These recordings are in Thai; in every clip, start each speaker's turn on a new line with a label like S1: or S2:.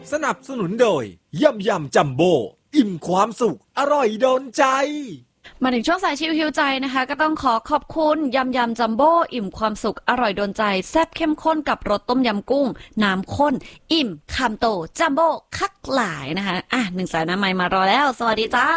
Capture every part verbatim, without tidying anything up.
S1: สนับสนุนโดยยำยำจัมโบ้อิ่มความสุขอร่อยโดนใจ
S2: มาถึงช่วงสายชิวฮิวใจนะคะก็ต้องขอขอบคุณยำยำจัมโบ้อิ่มความสุขอร่อยโดนใจแซ่บเข้มข้นกับรสต้มยำกุ้งน้ำข้นอิ่มคำโตจัมโบ้คักหลายนะคะอ่ะหนึ่งสายน้ำใหม่มารอแล้วสวัสดีจ้า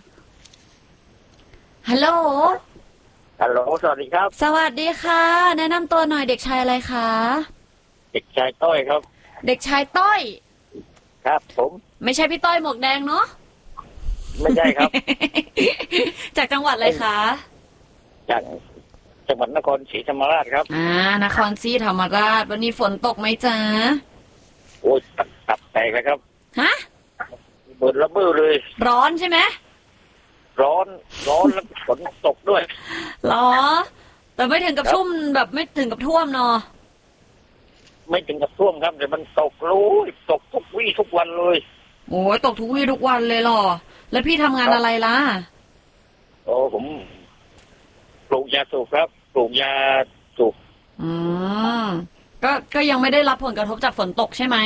S2: ฮัลโหล
S3: ฮัลโหลสวัสดีครับ
S2: สวัสดีค่ะแนะนำตัวหน่อยเด็กชายอะไรคะ
S3: เด็กชายต้อยครับ
S2: เด็กชายต้อย
S3: ครับผม
S2: ไม่ใช่พี่ต้อยหมวกแดงเนาะ
S3: ไม่ใช่ครับ
S2: จากจังหวัดอะไรคะ
S3: จากจังหวัดนครศรีธรรมราชครับ
S2: อ่านครศรีธรรมราชวันนี้ฝนตกไหมจ๊ะ
S3: โอ้ยตับแตกเลยครับ
S2: ฮะ
S3: ฝนระเบ้อเลย
S2: ร้อนใช่ไหม
S3: ร้อนร้อนแล้วฝนตกด้วย
S2: หรอแต่ไม่ถึงกับชุ่มแบบไม่ถึงกับท่วมเนาะ
S3: ไม่ถึงกับท่วมครับแต่มันตกรู้ตกทุกวี่ทุกวันเลย
S2: โอ้ยตกทุกวี่ทุกวันเลยหรอแล้วพี่ทำงานอะไรล่ะ
S3: โอ้ผมปลูกยาสูบครับปลูกยาสูบ
S2: อืมก็ก็ยังไม่ได้รับผลกระทบจากฝนตกใช่ไหม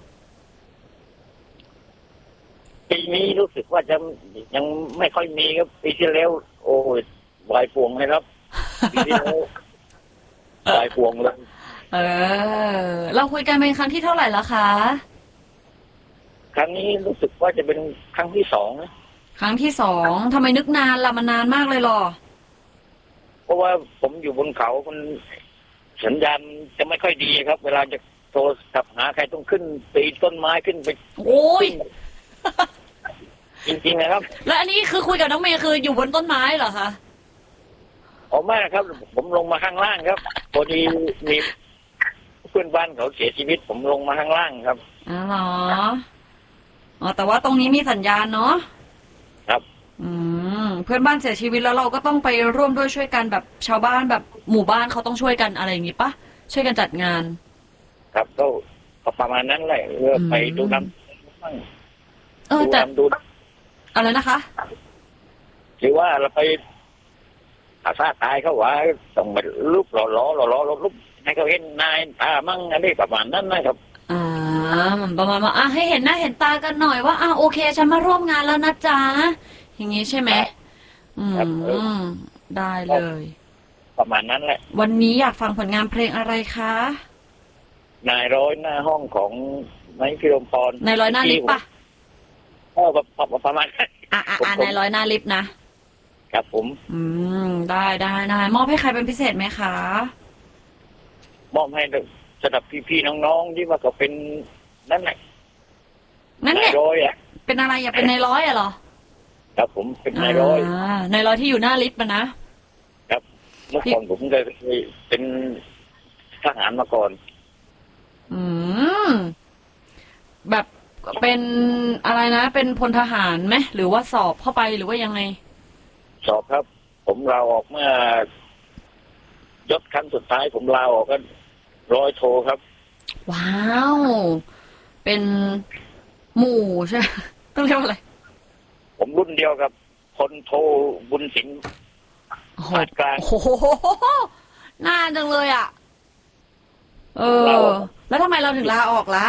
S3: ปีนี้รู้สึกว่าจะยังไม่ค่อยมีครับปีที่แล้วโอ้ยวายพวงเลยครับปีที่แล้ววายพวงเลย
S2: เออเราคุยกันเป็นครั้งที่เท่าไหร่แล้วคะ
S3: ครั้งนี้รู้สึกว่าจะเป็นครั้งที่สอง
S2: ครั้งที่สองทำไมนึกนานละมันนานมากเลยหรอ
S3: เพราะว่าผมอยู่บนเขามันสัญญาณจะไม่ค่อยดีครับเวลาจะโทรศัพท์หาใครต้องขึ้นปีนต้นไม้ขึ้นไป
S2: โอ้ย
S3: จริงๆนะครับ
S2: แล้วอันนี้คือคุยกับน้องเมย์คืออยู่บนต้นไม้เหรอคะ
S3: อ๋อไม่ครับผมลงมาข้างล่างครับพอดีมีเพื่อนบ้านเขาเสียชีวิตผมลงมาข้างล่างครับ
S2: อ๋อเหรออ๋อแต่ว่าตรงนี้มีสัญญาณเนาะ
S3: ครับ
S2: อืมเพื่อนบ้านเสียชีวิตแล้วเราก็ต้องไปร่วมด้วยช่วยกันแบบชาวบ้านแบบหมู่บ้านเขาต้องช่วยกันอะไรอย่างงี้ปะช่วยกันจัดงาน
S3: ครับก็ประมาณนั้นแหละเออไปดูน้ำ
S2: เออแต่ดูอะไรนะคะ
S3: หรือว่าเราไปอาซาตายเขาว่าต้องไปลุกหล่อหล่อหล่อหล่อลุกให้เขาเห็นนายตามั่งอันนี้ประมาณนั้นนะครับ
S2: อ่ามันประมาณว่าอ่ะให้เห็นหน้าเห็นตากันหน่อยว่าอ่ะโอเคฉันมาร่วมงานแล้วนะจ๊ะอย่างงี้ใช่ไหมอืมได้เลย
S3: ประมาณนั้นแหละ
S2: วันนี้อยากฟังผลงานเพลงอะไรคะ
S3: นายร้อยหน้าห้องของนายพิรมพร
S2: นายร้อยหน้าลิฟต์ปะ
S3: เออประมาณนั้น
S2: อ่ะอ่ะอ่ะนายร้อยหน้าลิฟต์นะครับ
S3: ผม
S2: อืมได้ได้ได้มอบให้ใครเป็นพิเศษไหมคะ
S3: มอบให้สำหรับพี่ๆน้องๆที่ว่าเขาเป็นนั่นแหละ
S2: นั่นเนี่ย
S3: นายร้อยอ่ะ
S2: เป็นอะไรอย่าเป็นนายร้อยอ่ะเหรอ
S3: ครับผมเป็นนายร้อย
S2: นายร้อยที่อยู่หน้าลิฟต์ปะนะครับ
S3: เมื่อก่อนผมเคยเป็นทหารมาก่อน
S2: อืมแบบเป็นอะไรนะเป็นพลทหารไหมหรือว่าสอบเข้าไปหรือว่ายังไง
S3: สอบครับผมลาออกเมื่อยศขั้นสุดท้ายผมลาออกก็ร้อยโทครับ
S2: ว้าวเป็นหมู่ใช่ต้องเรียกว่าอะไร
S3: ผมรุ่นเดียวกับพลโทบุญสิงห์ปานกลาง
S2: โอ้โหน่าจังเลยอ่ะเออแล้วทำไมเราถึงลาออกล่ะ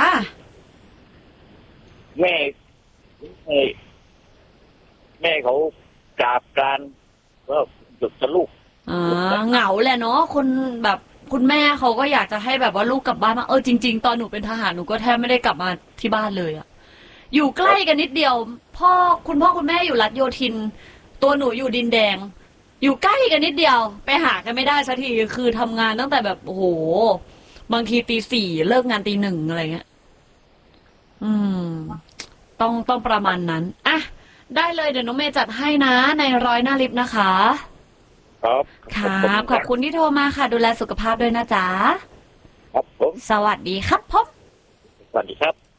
S3: แม่แม่เขากราบกรานก็หยุดสลูก
S2: อ่าเหงาแหละเนาะคนแบบคุณแม่เขาก็อยากจะให้แบบว่าลูกกลับบ้านมาเออจริงๆตอนหนูเป็นทหารหนูก็แทบไม่ได้กลับมาที่บ้านเลยอะอยู่ใกล้กันนิดเดียวพ่อคุณพ่อคุณแม่อยู่รัชโยธินตัวหนูอยู่ดินแดงอยู่ใกล้กันนิดเดียวไปหากันไม่ได้สักทีคือทำงานตั้งแต่แบบโอ้โหบางทีตีสี่เลิกงานตีหนึ่งอะไรเงี้ยอืมต้องต้องประมาณนั้นอ่ะได้เลยเดี๋ยวน้องเมย์จัดให้นะในร้อยหน้าลิฟต์นะคะ
S3: ครับ
S2: ครับขอบคุณที่โทรมาค่ะดูแลสุขภาพด้วยนะจ๊ะ
S3: ครับผม
S2: สวัสดีครับผม
S3: สวัสดีครับ